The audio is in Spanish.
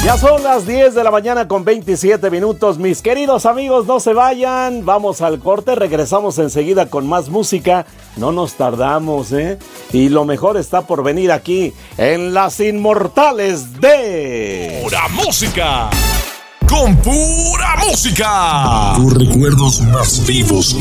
Ya son las 10 de la mañana con 27 minutos. Mis queridos amigos, no se vayan. Vamos al corte, regresamos enseguida con más música. No nos tardamos, ¿eh? Y lo mejor está por venir aquí en Las Inmortales de... ¡Pura música! ¡Con pura música! Tus recuerdos más vivos